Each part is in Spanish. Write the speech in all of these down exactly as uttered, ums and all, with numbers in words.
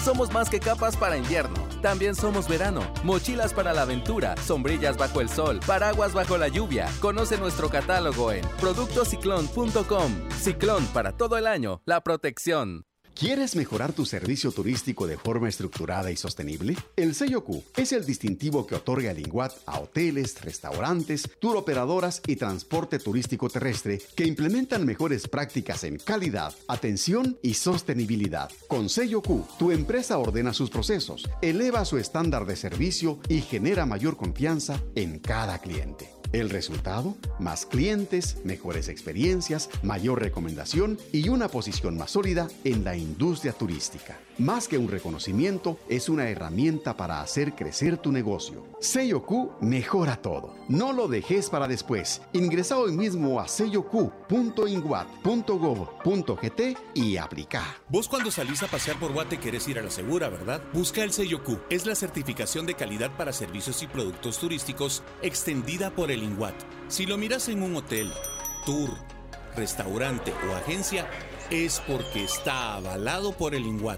Somos más que capas para invierno. También somos verano. Mochilas para la aventura, sombrillas bajo el sol, paraguas bajo la lluvia. Conoce nuestro catálogo en productos ciclón punto com. Ciclón, para todo el año, la protección. ¿Quieres mejorar tu servicio turístico de forma estructurada y sostenible? El sello Q es el distintivo que otorga el INGUAT a hoteles, restaurantes, tour operadoras y transporte turístico terrestre que implementan mejores prácticas en calidad, atención y sostenibilidad. Con sello Q, tu empresa ordena sus procesos, eleva su estándar de servicio y genera mayor confianza en cada cliente. El resultado, más clientes, mejores experiencias, mayor recomendación y una posición más sólida en la industria turística. Más que un reconocimiento, es una herramienta para hacer crecer tu negocio. Sello Q mejora todo. No lo dejes para después. Ingresa hoy mismo a sello q punto inguat punto gob punto gt y aplica. Vos cuando salís a pasear por Guate querés ir a la segura, ¿verdad? Busca el sello Q. Es la certificación de calidad para servicios y productos turísticos extendida por el INGUAT. Si lo miras en un hotel, tour, restaurante o agencia, es porque está avalado por el INGUAT.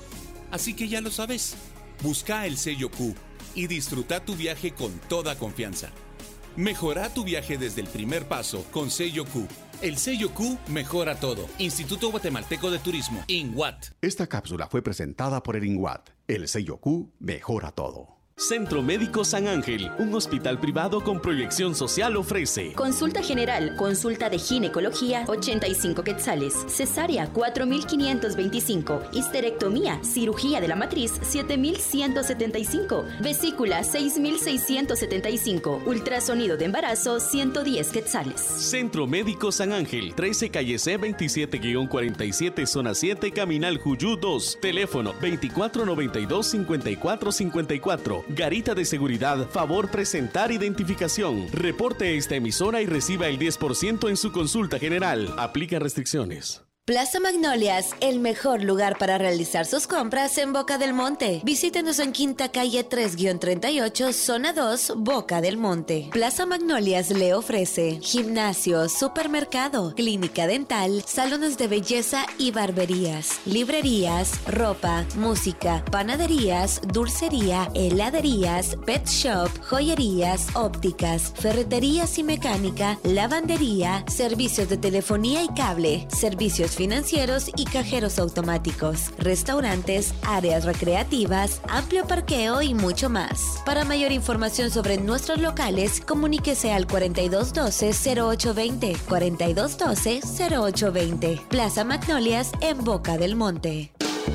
Así que ya lo sabes. Busca el sello Q y disfruta tu viaje con toda confianza. Mejora tu viaje desde el primer paso con sello Q. El sello Q mejora todo. Instituto Guatemalteco de Turismo, INGUAT. Esta cápsula fue presentada por el INGUAT. El sello Q mejora todo. Centro Médico San Ángel, un hospital privado con proyección social, ofrece consulta general, consulta de ginecología, ochenta y cinco quetzales, cesárea, cuatro mil quinientos veinticinco, histerectomía, cirugía de la matriz, siete mil ciento setenta y cinco, vesícula, seis mil seiscientos setenta y cinco, ultrasonido de embarazo, ciento diez quetzales. Centro Médico San Ángel, trece calle C veintisiete cuarenta y siete, zona siete, Caminal Juyú dos, teléfono veinticuatro noventa y dos, cincuenta y cuatro cincuenta y cuatro. Garita de seguridad, favor presentar identificación. Reporte esta emisora y reciba el diez por ciento en su consulta general. Aplica restricciones. Plaza Magnolias, el mejor lugar para realizar sus compras en Boca del Monte. Visítenos en Quinta Calle tres treinta y ocho, Zona dos, Boca del Monte. Plaza Magnolias le ofrece gimnasio, supermercado, clínica dental, salones de belleza y barberías, librerías, ropa, música, panaderías, dulcería, heladerías, pet shop, joyerías, ópticas, ferreterías y mecánica, lavandería, servicios de telefonía y cable, servicios financieros y cajeros automáticos, restaurantes, áreas recreativas, amplio parqueo y mucho más. Para mayor información sobre nuestros locales, comuníquese al cuarenta y dos doce, cero ocho veinte, cuarenta y dos doce, cero ocho veinte. Plaza Magnolias en Boca del Monte.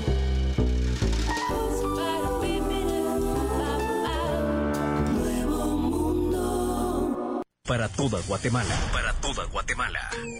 Para toda Guatemala, para toda Guatemala.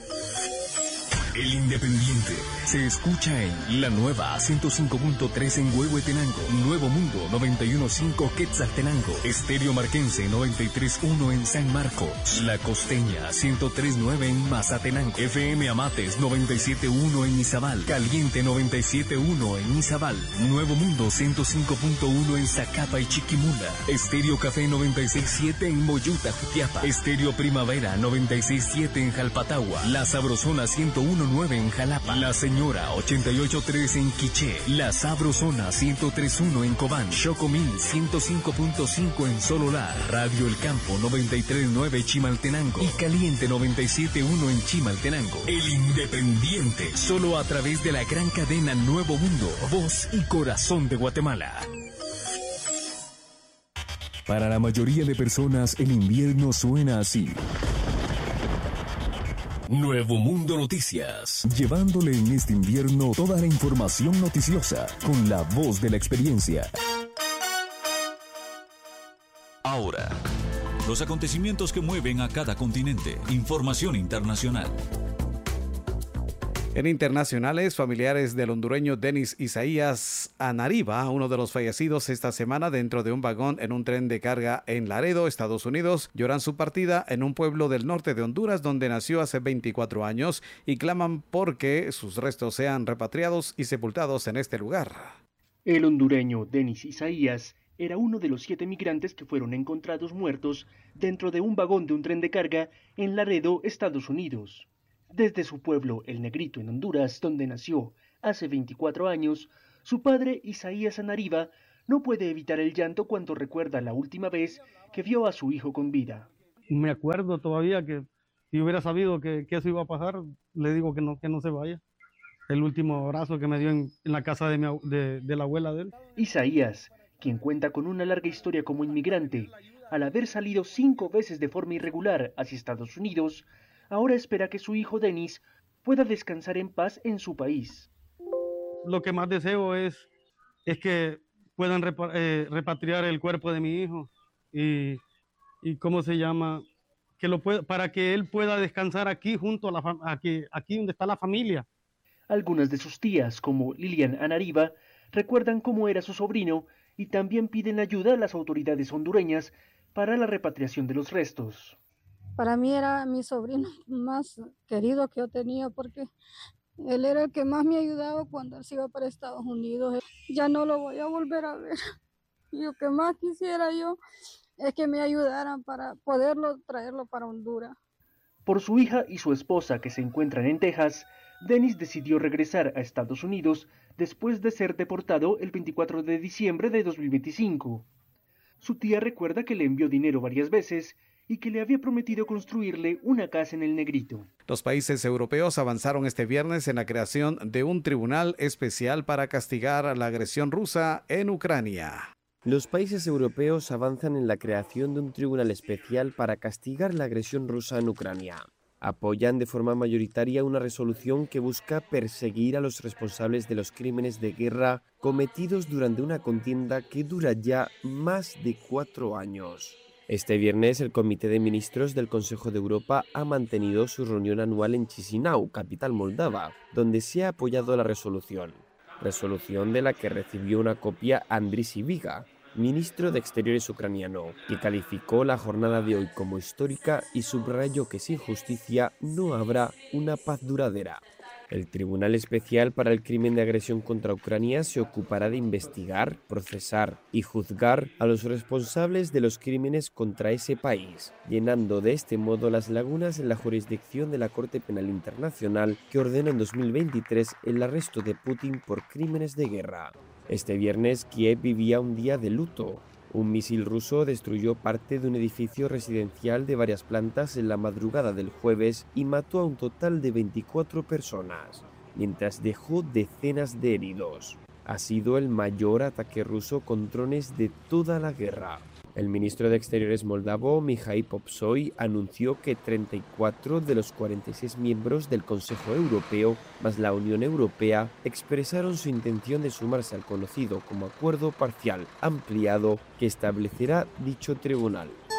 El Independiente se escucha en La Nueva ciento cinco punto tres en Huehuetenango, Nuevo Mundo noventa y uno punto cinco Quetzaltenango, Estéreo Marquense noventa y tres punto uno en San Marcos, La Costeña ciento tres punto nueve en Mazatenango, F M Amates noventa y siete punto uno en Izabal, Caliente noventa y siete punto uno en Izabal, Nuevo Mundo ciento cinco punto uno en Zacapa y Chiquimula, Estéreo Café noventa y seis punto siete en Moyuta, Jutiapa, Estéreo Primavera noventa y seis punto siete en Jalpatagua, La Sabrosona ciento uno punto nueve en Jalapa, La Señora ochenta y ocho punto tres en Quiché, La Sabrosona ciento tres punto uno en Cobán, Chocomil ciento cinco punto cinco en Sololá, Radio El Campo noventa y tres punto nueve Chimaltenango y Caliente noventa y siete punto uno en Chimaltenango. El Independiente, solo a través de la gran cadena Nuevo Mundo, voz y corazón de Guatemala. Para la mayoría de personas, el invierno suena así. Nuevo Mundo Noticias, llevándole en este invierno toda la información noticiosa con la voz de la experiencia. Ahora, los acontecimientos que mueven a cada continente. Información internacional. En internacionales, familiares del hondureño Denis Isaías Anariba, uno de los fallecidos esta semana dentro de un vagón en un tren de carga en Laredo, Estados Unidos, lloran su partida en un pueblo del norte de Honduras donde nació hace veinticuatro años y claman porque sus restos sean repatriados y sepultados en este lugar. El hondureño Denis Isaías era uno de los siete migrantes que fueron encontrados muertos dentro de un vagón de un tren de carga en Laredo, Estados Unidos. Desde su pueblo, El Negrito, en Honduras, donde nació hace veinticuatro años, Su padre, Isaías Anariba, no puede evitar el llanto cuando recuerda la última vez que vio a su hijo con vida. Me acuerdo todavía que si hubiera sabido que, que eso iba a pasar, le digo que no, que no se vaya. El último abrazo que me dio en, en la casa de, mi, de, de la abuela de él. Isaías, quien cuenta con una larga historia como inmigrante, al haber salido cinco veces de forma irregular hacia Estados Unidos, ahora espera que su hijo Denis pueda descansar en paz en su país. Lo que más deseo es, es que puedan repa, eh, repatriar el cuerpo de mi hijo y, y ¿cómo se llama? Que lo pueda, para que él pueda descansar aquí junto a la aquí, aquí donde está la familia. Algunas de sus tías, como Lilian Anariba, recuerdan cómo era su sobrino y también piden ayuda a las autoridades hondureñas para la repatriación de los restos. Para mí era mi sobrino más querido que yo tenía porque él era el que más me ayudaba cuando él se iba para Estados Unidos. Ya no lo voy a volver a ver. Y lo que más quisiera yo es que me ayudaran para poderlo traerlo para Honduras. Por su hija y su esposa que se encuentran en Texas, Denis decidió regresar a Estados Unidos después de ser deportado el veinticuatro de diciembre de dos mil veinticinco. Su tía recuerda que le envió dinero varias veces y que le había prometido construirle una casa en el Negrito. Los países europeos avanzaron este viernes en la creación de un tribunal especial para castigar la agresión rusa en Ucrania. Los países europeos avanzan en la creación de un tribunal especial para castigar la agresión rusa en Ucrania. Apoyan de forma mayoritaria una resolución que busca perseguir a los responsables de los crímenes de guerra cometidos durante una contienda que dura ya más de cuatro años. Este viernes, el Comité de Ministros del Consejo de Europa ha mantenido su reunión anual en Chisinau, capital moldava, donde se ha apoyado la resolución. Resolución de la que recibió una copia Andriy Sybiga, ministro de Exteriores ucraniano, que calificó la jornada de hoy como histórica y subrayó que sin justicia no habrá una paz duradera. El Tribunal Especial para el Crimen de Agresión contra Ucrania se ocupará de investigar, procesar y juzgar a los responsables de los crímenes contra ese país, llenando de este modo las lagunas en la jurisdicción de la Corte Penal Internacional que ordenó en dos mil veintitrés el arresto de Putin por crímenes de guerra. Este viernes, Kiev vivía un día de luto. Un misil ruso destruyó parte de un edificio residencial de varias plantas en la madrugada del jueves y mató a un total de veinticuatro personas, mientras dejó decenas de heridos. Ha sido el mayor ataque ruso con drones de toda la guerra. El ministro de Exteriores moldavo, Mihai Popsoi, anunció que treinta y cuatro de los cuarenta y seis miembros del Consejo Europeo, más la Unión Europea, expresaron su intención de sumarse al conocido como Acuerdo Parcial Ampliado que establecerá dicho tribunal.